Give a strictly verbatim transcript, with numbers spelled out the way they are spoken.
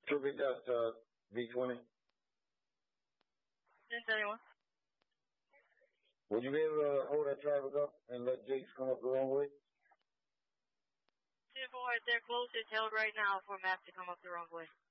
True Big Dot, uh, V twenty. ten thirty-one. Would you be able to hold that traffic up and let Jakes come up the wrong way? ten four right there, close. It's held right now for Matt to come up the wrong way.